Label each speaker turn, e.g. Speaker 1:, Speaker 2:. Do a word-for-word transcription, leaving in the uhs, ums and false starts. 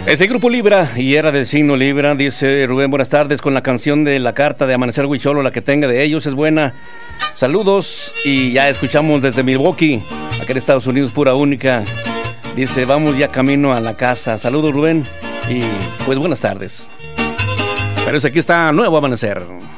Speaker 1: Ese grupo Libra y era del signo Libra, dice Rubén, buenas tardes, con la canción de la carta de Amanecer Huicholo, la que tenga de ellos es buena. Saludos y ya escuchamos desde Milwaukee, acá en Estados Unidos, pura única. Dice, vamos ya camino a la casa. Saludos Rubén y pues buenas tardes. Pero ese aquí está Nuevo Amanecer.